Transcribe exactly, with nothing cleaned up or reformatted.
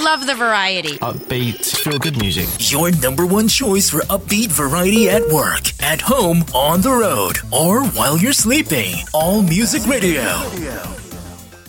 love the variety. Upbeat, feel-good music. Your number one choice for upbeat variety at work, at home, on the road, or while you're sleeping. All Music Radio.